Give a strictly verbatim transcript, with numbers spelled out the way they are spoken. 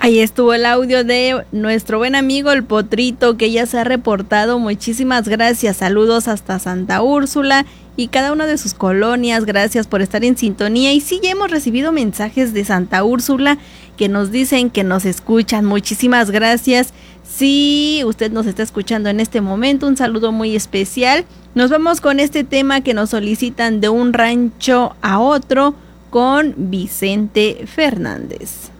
Ahí estuvo el audio de nuestro buen amigo el Potrito, que ya se ha reportado. Muchísimas gracias, saludos hasta Santa Úrsula y cada una de sus colonias. Gracias por estar en sintonía. Y sí, ya hemos recibido mensajes de Santa Úrsula que nos dicen que nos escuchan. Muchísimas gracias. Si usted nos está escuchando en este momento, un saludo muy especial. Nos vamos con este tema que nos solicitan, de un rancho a otro, con Vicente Fernández.